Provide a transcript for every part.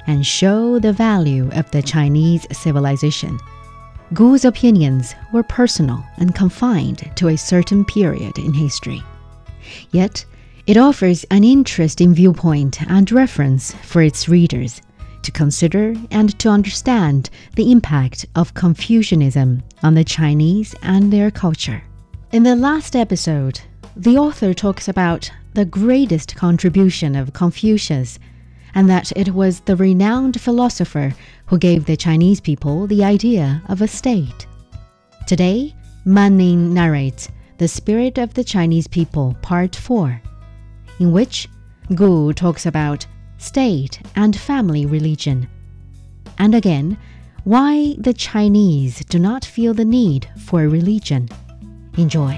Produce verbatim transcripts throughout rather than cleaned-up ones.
and show the value of the Chinese civilization. Gu's opinions were personal and confined to a certain period in history. Yet, it offers an interesting viewpoint and reference for its readers to consider and to understand the impact of Confucianism on the Chinese and their culture. In the last episode, the author talks about the greatest contribution of Confucius, and that it was the renowned philosopher who gave the Chinese people the idea of a state. Today, Man Ning narrates The Spirit of the Chinese People, Part four, in which Gu talks about state and family religion, and again, why the Chinese do not feel the need for a religion. Enjoy.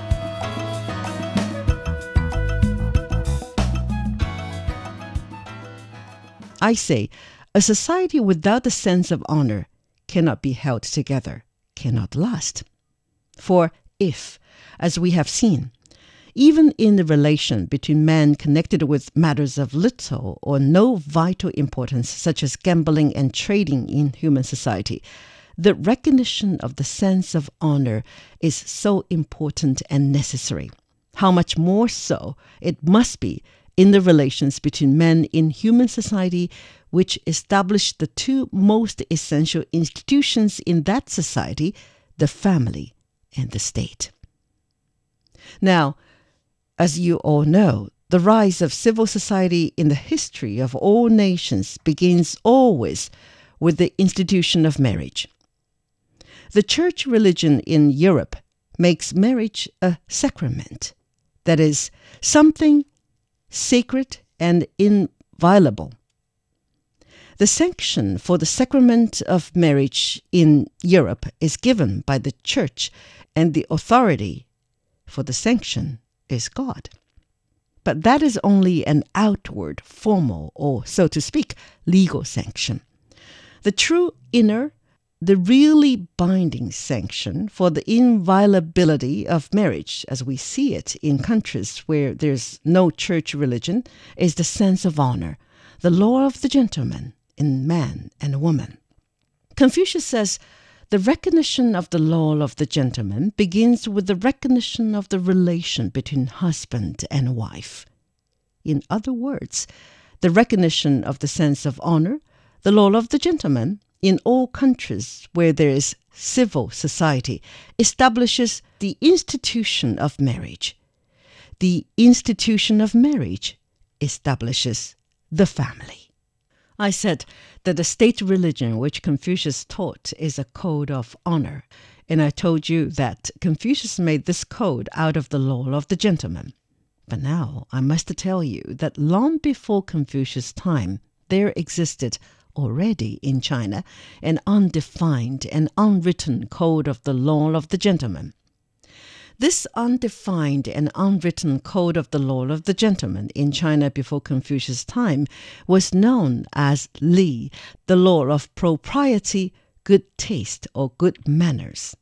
I say, a society without a sense of honor cannot be held together, cannot last. For if, as we have seen, even in the relation between men connected with matters of little or no vital importance, such as gambling and trading in human society, the recognition of the sense of honor is so important and necessary. How much more so it must be in the relations between men in human society, which establish the two most essential institutions in that society, the family and the state. Now, as you all know, the rise of civil society in the history of all nations begins always with the institution of marriage. The church religion in Europe makes marriage a sacrament, that is, something sacred and inviolable. The sanction for the sacrament of marriage in Europe is given by the church, and the authority for the sanction is God. But that is only an outward, formal, or, so to speak, legal sanction. The true inner, the really binding sanction for the inviolability of marriage, as we see it in countries where there's no church religion, is the sense of honor, the law of the gentleman in man and woman. Confucius says, the recognition of the law of the gentleman begins with the recognition of the relation between husband and wife. In other words, the recognition of the sense of honor, the law of the gentleman, in all countries where there is civil society, establishes the institution of marriage. The institution of marriage establishes the family. I said that the state religion which Confucius taught is a code of honor, and I told you that Confucius made this code out of the law of the gentleman. But now I must tell you that long before Confucius' time, there existed already in China an undefined and unwritten code of the law of the gentleman. This undefined and unwritten code of the law of the gentleman in China before Confucius' time was known as Li, the law of propriety, good taste, or good manners.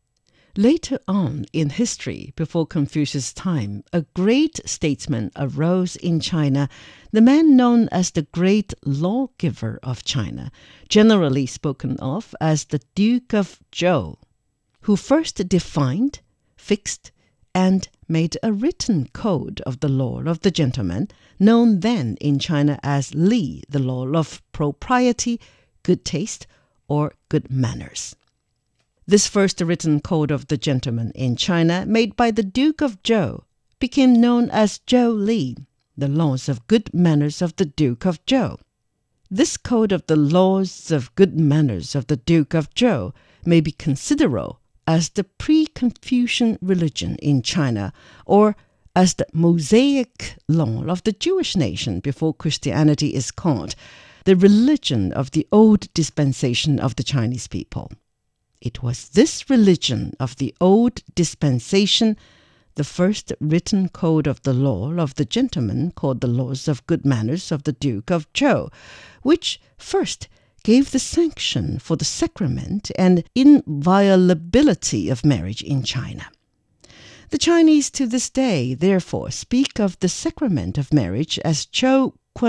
Later on in history, before Confucius' time, a great statesman arose in China, the man known as the great lawgiver of China, generally spoken of as the Duke of Zhou, who first defined, fixed, and made a written code of the law of the gentleman, known then in China as Li, the law of propriety, good taste, or good manners. This first written code of the gentleman in China, made by the Duke of Zhou, became known as Zhou Li, the laws of good manners of the Duke of Zhou. This code of the laws of good manners of the Duke of Zhou may be considered as the pre-Confucian religion in China, or as the Mosaic law of the Jewish nation before Christianity is called, the religion of the old dispensation of the Chinese people. It was this religion of the old dispensation, the first written code of the law of the gentleman called the laws of good manners of the Duke of Zhou, which first gave the sanction for the sacrament and inviolability of marriage in China. The Chinese to this day, therefore, speak of the sacrament of marriage as Zhou Kun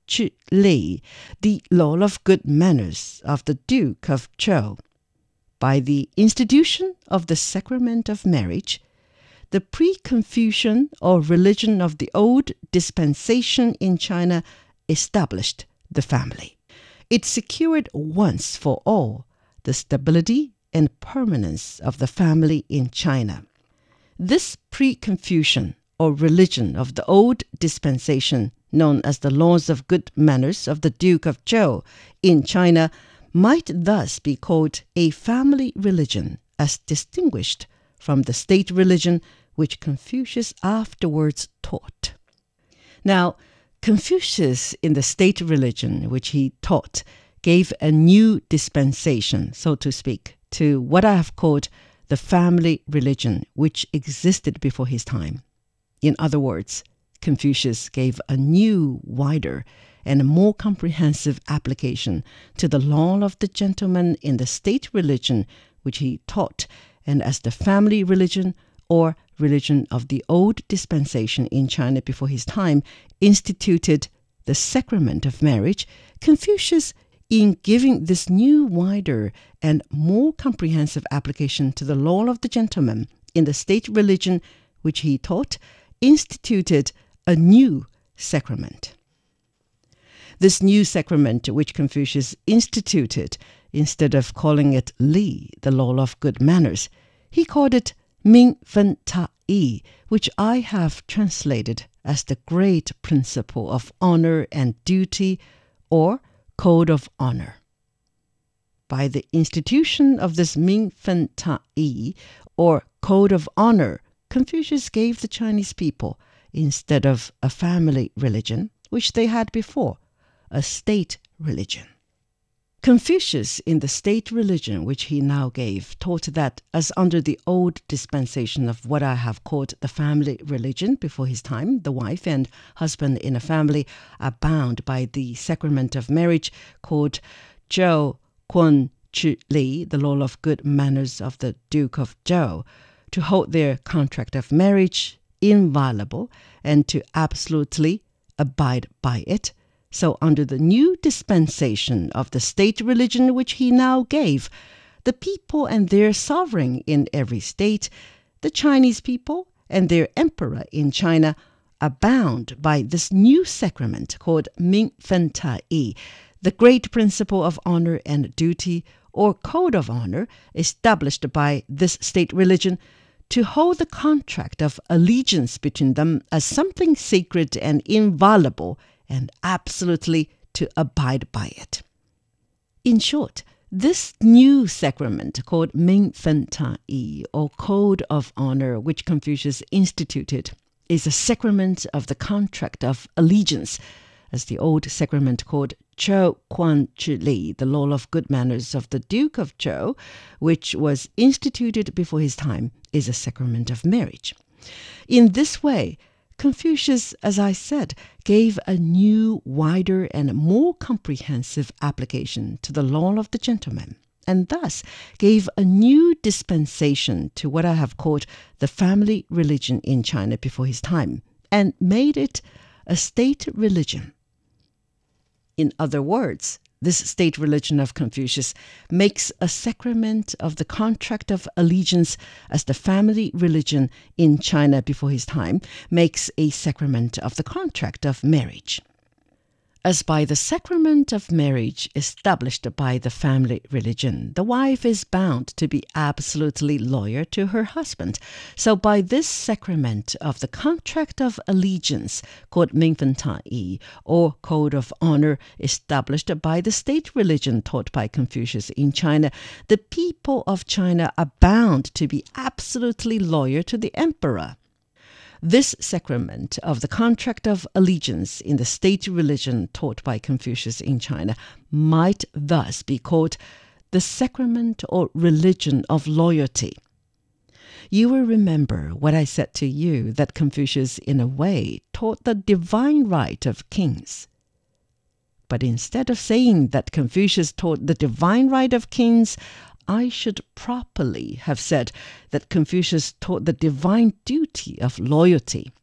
Chi Lei, the law of good manners of the Duke of Zhou. By the institution of the sacrament of marriage, the pre-Confucian or religion of the old dispensation in China established the family. It secured once for all the stability and permanence of the family in China. This pre-Confucian or religion of the old dispensation, known as the laws of good manners of the Duke of Zhou in China, might thus be called a family religion, as distinguished from the state religion which Confucius afterwards taught. Now, Confucius, in the state religion which he taught, gave a new dispensation, so to speak, to what I have called the family religion, which existed before his time. In other words, Confucius gave a new, wider, and more comprehensive application to the law of the gentleman in the state religion which he taught, and as the family religion or religion of the old dispensation in China before his time instituted the sacrament of marriage, Confucius, in giving this new, wider, and more comprehensive application to the law of the gentleman in the state religion which he taught, instituted a new sacrament. This new sacrament which Confucius instituted, instead of calling it Li, the law of good manners, he called it Ming Fen Ta Yi, which I have translated as the great principle of honor and duty, or code of honor. By the institution of this Ming Fen Ta Yi, or code of honor, Confucius gave the Chinese people, instead of a family religion, which they had before, a state religion. Confucius, in the state religion which he now gave, taught that, as under the old dispensation of what I have called the family religion before his time, the wife and husband in a family are bound by the sacrament of marriage called Zhou Kun Chi Li, the law of good manners of the Duke of Zhou, to hold their contract of marriage inviolable and to absolutely abide by it. So under the new dispensation of the state religion which he now gave, the people and their sovereign in every state, the Chinese people and their emperor in China, are bound by this new sacrament called Ming Fen Ta Yi, the great principle of honor and duty, or code of honor, established by this state religion, to hold the contract of allegiance between them as something sacred and inviolable, and absolutely to abide by it. In short, this new sacrament called Ming Fen Ta Yi, or Code of Honor, which Confucius instituted, is a sacrament of the contract of allegiance, as the old sacrament called Zhou Quan Chi Li, the law of good manners of the Duke of Zhou, which was instituted before his time, is a sacrament of marriage. In this way, Confucius, as I said, gave a new, wider, and more comprehensive application to the law of the gentleman, and thus gave a new dispensation to what I have called the family religion in China before his time, and made it a state religion. In other words, this state religion of Confucius makes a sacrament of the contract of allegiance, as the family religion in China before his time makes a sacrament of the contract of marriage. As by the sacrament of marriage established by the family religion, the wife is bound to be absolutely loyal to her husband. So by this sacrament of the contract of allegiance, called Ming Fen Ta Yi, or code of honor, established by the state religion taught by Confucius in China, the people of China are bound to be absolutely loyal to the emperor. This sacrament of the contract of allegiance in the state religion taught by Confucius in China might thus be called the sacrament or religion of loyalty. You will remember what I said to you, that Confucius in a way taught the divine right of kings. But instead of saying that Confucius taught the divine right of kings, I should properly have said that Confucius taught the divine duty of loyalty.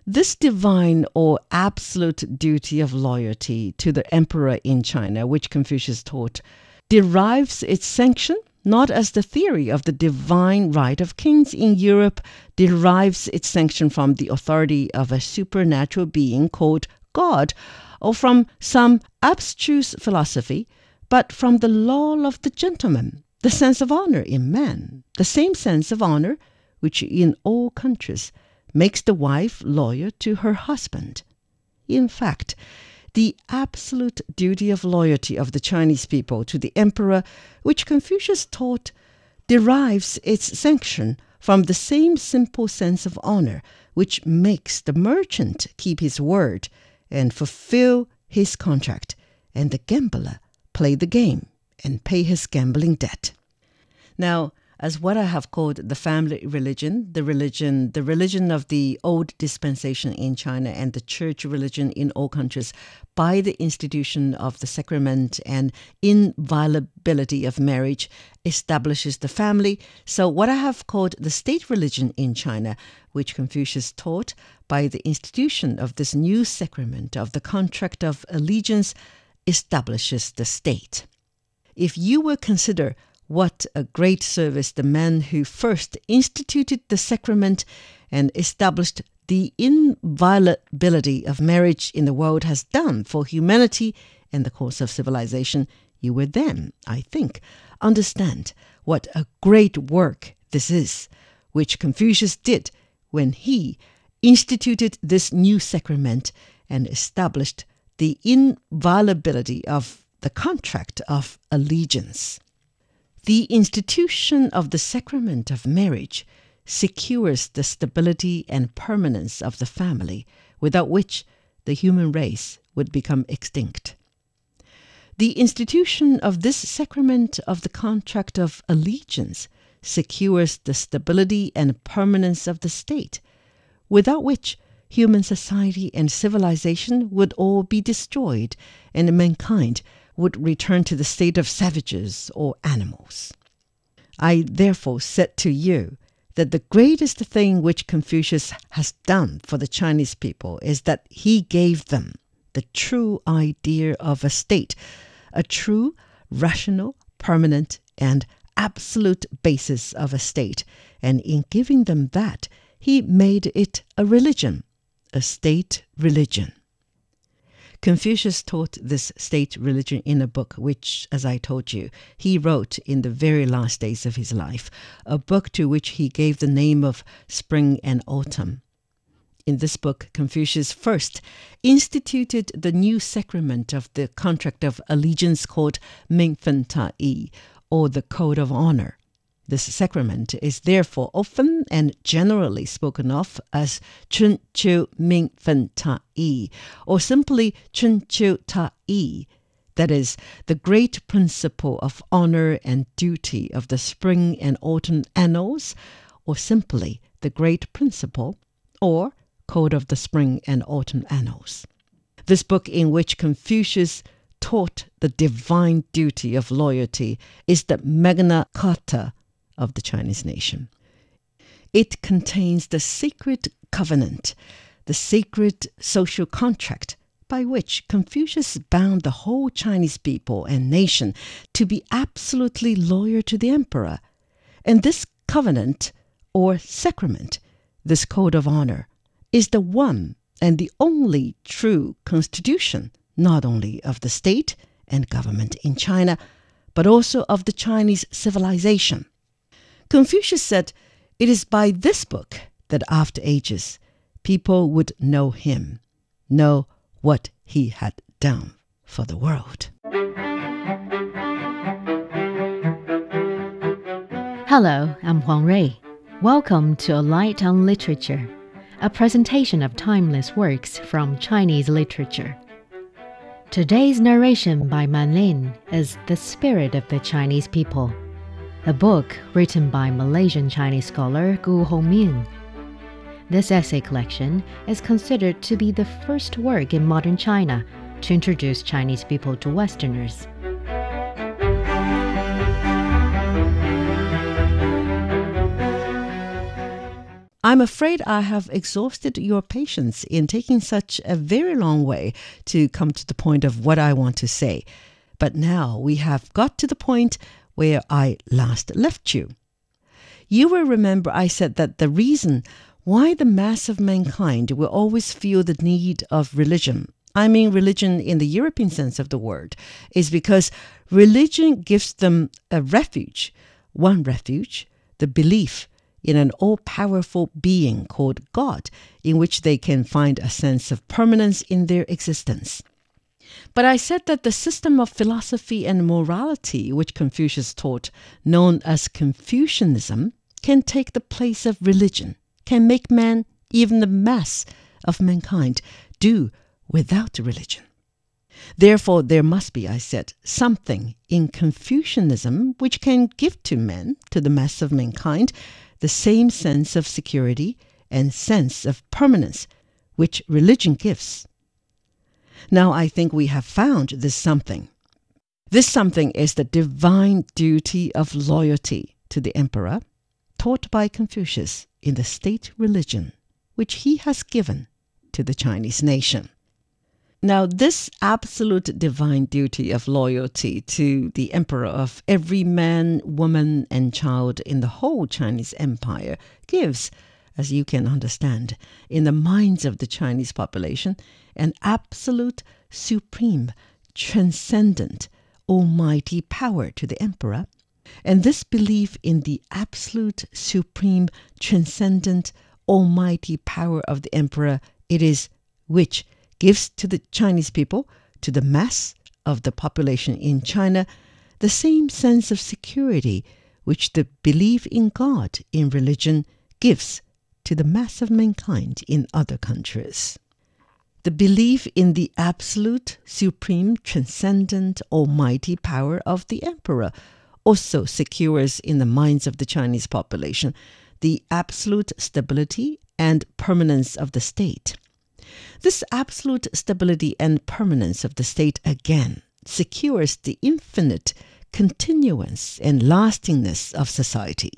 This divine or absolute duty of loyalty to the emperor in China, which Confucius taught, derives its sanction not as the theory of the divine right of kings in Europe derives its sanction from the authority of a supernatural being called God, or from some abstruse philosophy, but from the law of the gentleman, the sense of honor in man, the same sense of honor which in all countries makes the wife loyal to her husband. In fact, the absolute duty of loyalty of the Chinese people to the emperor, which Confucius taught, derives its sanction from the same simple sense of honor which makes the merchant keep his word and fulfill his contract, and the gambler play the game and pay his gambling debt. Now, as what I have called the family religion, the religion, the religion of the old dispensation in China and the church religion in all countries, by the institution of the sacrament and inviolability of marriage, establishes the family. So what I have called the state religion in China, which Confucius taught, by the institution of this new sacrament of the contract of allegiance, establishes the state. If you will consider what a great service the man who first instituted the sacrament and established the inviolability of marriage in the world has done for humanity and the course of civilization, you will then, I think, understand what a great work this is, which Confucius did when he instituted this new sacrament and established the inviolability of the contract of allegiance. The institution of the sacrament of marriage secures the stability and permanence of the family, without which the human race would become extinct. The institution of this sacrament of the contract of allegiance secures the stability and permanence of the state, without which human society and civilization would all be destroyed, and mankind would return to the state of savages or animals. I therefore said to you that the greatest thing which Confucius has done for the Chinese people is that he gave them the true idea of a state, a true, rational, permanent, and absolute basis of a state, and in giving them that, he made it a religion, a state religion. Confucius taught this state religion in a book which, as I told you, he wrote in the very last days of his life, a book to which he gave the name of Spring and Autumn. In this book, Confucius first instituted the new sacrament of the contract of allegiance called Mingfen Ta Yi, or the Code of Honor. This sacrament is therefore often and generally spoken of as Chun Chiu Ming Fen Ta Yi, or simply Chun Chiu Ta Yi, that is, the great principle of honor and duty of the spring and autumn annals, or simply the great principle, or Code of the Spring and Autumn Annals. This book, in which Confucius taught the divine duty of loyalty, is the Magna Carta of the Chinese nation. It contains the sacred covenant, the sacred social contract by which Confucius bound the whole Chinese people and nation to be absolutely loyal to the emperor. And this covenant, or sacrament, this code of honor, is the one and the only true constitution, not only of the state and government in China, but also of the Chinese civilization. Confucius said, it is by this book that after ages, people would know him, know what he had done for the world. Hello, I'm Huang Rui. Welcome to A Light on Literature, a presentation of timeless works from Chinese literature. Today's narration by Man Lin is The Spirit of the Chinese People, a book written by Malaysian Chinese scholar Gu Hongming. This essay collection is considered to be the first work in modern China to introduce Chinese people to Westerners. I'm afraid I have exhausted your patience in taking such a very long way to come to the point of what I want to say. But now we have got to the point where I last left you. You will remember I said that the reason why the mass of mankind will always feel the need of religion, I mean religion in the European sense of the word, is because religion gives them a refuge, one refuge, the belief in an all-powerful being called God, in which they can find a sense of permanence in their existence. But I said that the system of philosophy and morality which Confucius taught, known as Confucianism, can take the place of religion, can make man, even the mass of mankind, do without religion. Therefore, there must be, I said, something in Confucianism which can give to men, to the mass of mankind, the same sense of security and sense of permanence which religion gives. Now I think we have found this something. This something is the divine duty of loyalty to the emperor, taught by Confucius in the state religion, which he has given to the Chinese nation. Now, this absolute divine duty of loyalty to the emperor of every man, woman, and child in the whole Chinese empire gives, as you can understand, in the minds of the Chinese population, an absolute, supreme, transcendent, almighty power to the emperor. And this belief in the absolute, supreme, transcendent, almighty power of the emperor, it is which gives to the Chinese people, to the mass of the population in China, the same sense of security which the belief in God, in religion, gives to the mass of mankind in other countries. The belief in the absolute, supreme, transcendent, almighty power of the emperor also secures in the minds of the Chinese population the absolute stability and permanence of the state. This absolute stability and permanence of the state again secures the infinite continuance and lastingness of society.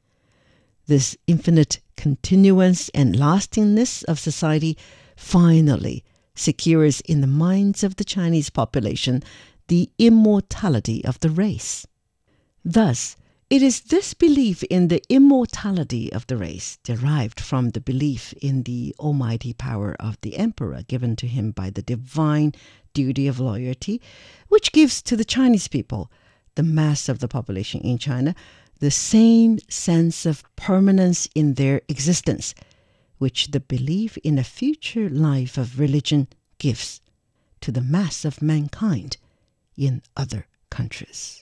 This infinite continuance and lastingness of society finally secures in the minds of the Chinese population the immortality of the race. Thus, it is this belief in the immortality of the race, derived from the belief in the almighty power of the emperor given to him by the divine duty of loyalty, which gives to the Chinese people, the mass of the population in China, the same sense of permanence in their existence, which the belief in a future life of religion gives to the mass of mankind in other countries.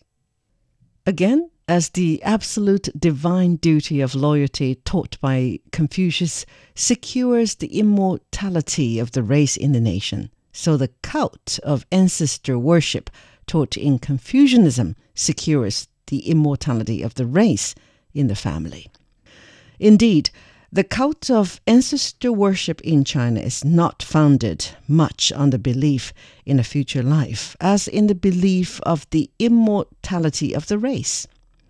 Again, as the absolute divine duty of loyalty taught by Confucius secures the immortality of the race in the nation, so the cult of ancestor worship taught in Confucianism secures the immortality of the race in the family. Indeed, the cult of ancestor worship in China is not founded much on the belief in a future life, as in the belief of the immortality of the race.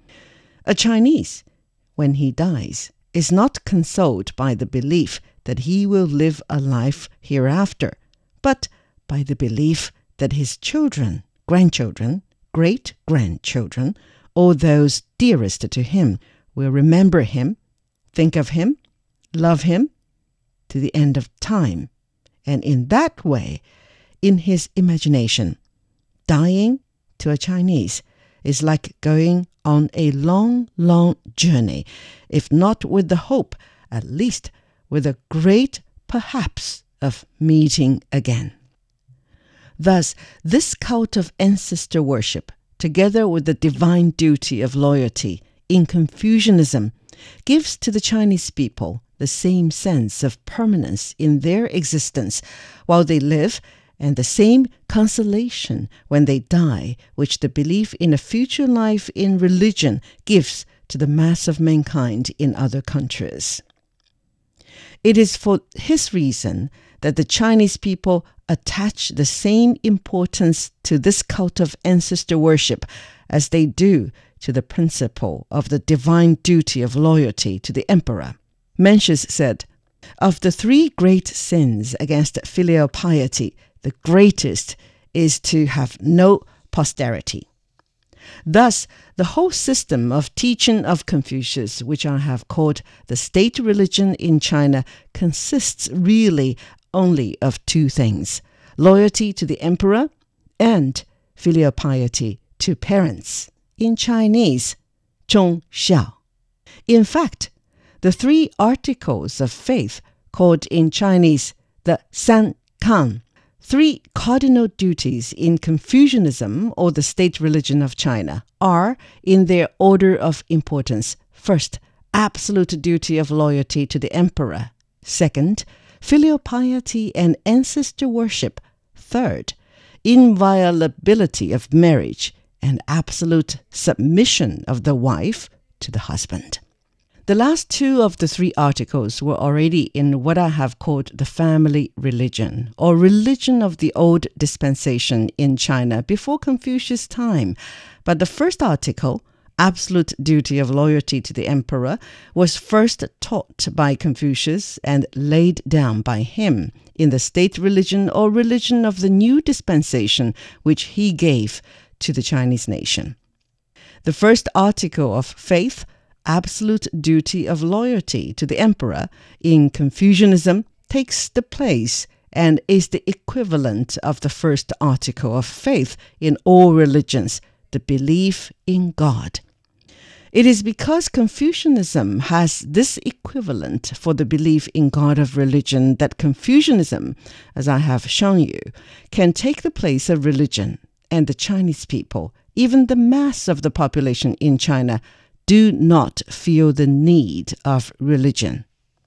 A Chinese, when he dies, is not consoled by the belief that he will live a life hereafter, but by the belief that his children, grandchildren, great-grandchildren, or those dearest to him will remember him, think of him, love him to the end of time. And in that way, in his imagination, dying to a Chinese is like going on a long, long journey, if not with the hope, at least with a great perhaps of meeting again. Thus, this cult of ancestor worship, together with the divine duty of loyalty in Confucianism, gives to the Chinese people the same sense of permanence in their existence while they live, and the same consolation when they die, which the belief in a future life in religion gives to the mass of mankind in other countries. It is for his reason that the Chinese people attach the same importance to this cult of ancestor worship as they do to the principle of the divine duty of loyalty to the emperor. Mencius said, "Of the three great sins against filial piety, the greatest is to have no posterity." Thus, the whole system of teaching of Confucius, which I have called the state religion in China, consists really only of two things: loyalty to the emperor and filial piety to parents. In Chinese, 忠孝. In fact, the three articles of faith, called in Chinese the San Kan, three cardinal duties in Confucianism, or the state religion of China, are, in their order of importance: first, absolute duty of loyalty to the emperor; second, filial piety and ancestor worship; third, inviolability of marriage and absolute submission of the wife to the husband. The last two of the three articles were already in what I have called the family religion, or religion of the old dispensation in China before Confucius' time. But the first article, absolute duty of loyalty to the emperor, was first taught by Confucius and laid down by him in the state religion or religion of the new dispensation which he gave to the Chinese nation. The first article of faith, absolute duty of loyalty to the emperor, in Confucianism takes the place and is the equivalent of the first article of faith in all religions, the belief in God. It is because Confucianism has this equivalent for the belief in God of religion that Confucianism, as I have shown you, can take the place of religion, and the Chinese people, even the mass of the population in China, do not feel the need of religion.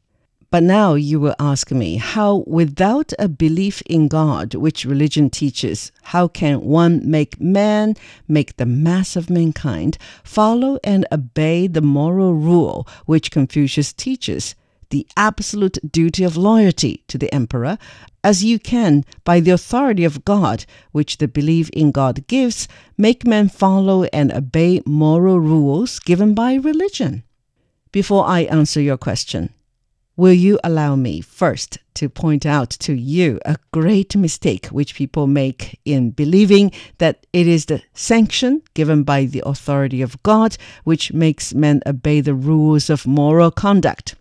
But now you will ask me, how, without a belief in God, which religion teaches, how can one make man, make the mass of mankind, follow and obey the moral rule which Confucius teaches, the absolute duty of loyalty to the emperor, as you can, by the authority of God, which the belief in God gives, make men follow and obey moral rules given by religion? Before I answer your question, will you allow me first to point out to you a great mistake which people make in believing that it is the sanction given by the authority of God which makes men obey the rules of moral conduct?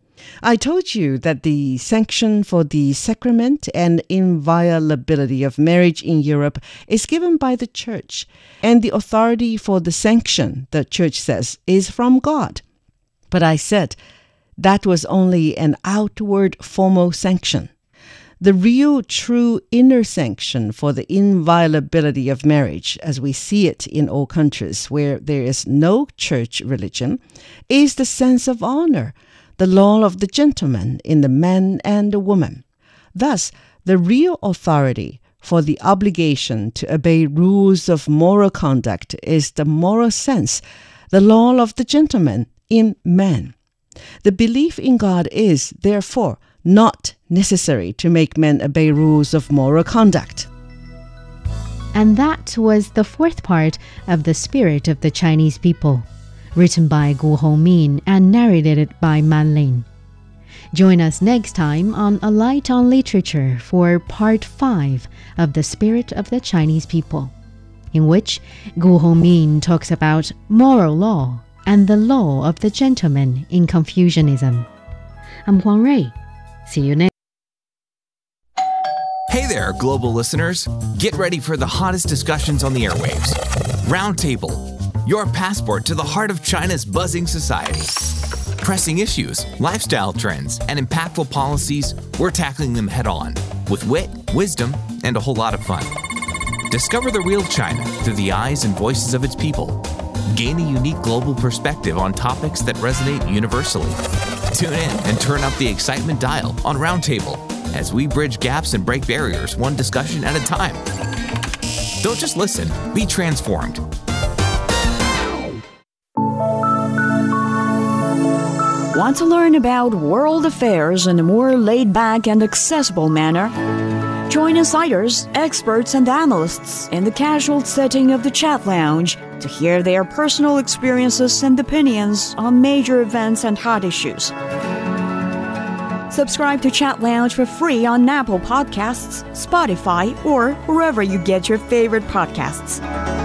I told you that the sanction for the sacrament and inviolability of marriage in Europe is given by the Church, and the authority for the sanction, the Church says, is from God. But I said that was only an outward formal sanction. The real, true inner sanction for the inviolability of marriage, as we see it in all countries where there is no church religion, is the sense of honor, the law of the gentleman in the man and the woman. Thus, the real authority for the obligation to obey rules of moral conduct is the moral sense, the law of the gentleman in man. The belief in God is, therefore, not necessary to make men obey rules of moral conduct. And that was the fourth part of The Spirit of the Chinese People, written by Gu Hongmin and narrated by Man Lin. Join us next time on A Light on Literature for part five of The Spirit of the Chinese People, in which Gu Hongmin talks about moral law and the law of the gentleman in Confucianism. I'm Huang Rui. See you next. Hey there, global listeners. Get ready for the hottest discussions on the airwaves. Roundtable, your passport to the heart of China's buzzing society. Pressing issues, lifestyle trends, and impactful policies, we're tackling them head on with wit, wisdom, and a whole lot of fun. Discover the real China through the eyes and voices of its people. Gain a unique global perspective on topics that resonate universally. Tune in and turn up the excitement dial on Roundtable as we bridge gaps and break barriers one discussion at a time. Don't just listen, be transformed. Want to learn about world affairs in a more laid-back and accessible manner? Join insiders, experts, and analysts in the casual setting of the chat lounge to hear their personal experiences and opinions on major events and hot issues. Subscribe to Chat Lounge for free on Apple Podcasts, Spotify, or wherever you get your favorite podcasts.